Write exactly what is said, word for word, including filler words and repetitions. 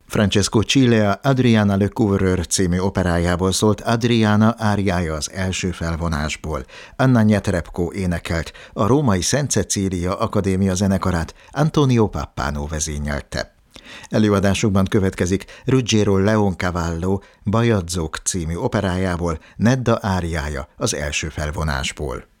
Francesco Cilea Adriana Le Couvreur című operájából szólt Adriana áriája az első felvonásból. Anna Netrebko énekelt, a római Szent Cecília Akadémia zenekarát Antonio Pappano vezényelte. Előadásukban következik Ruggiero Leoncavallo Bajadzók című operájából Nedda áriája az első felvonásból.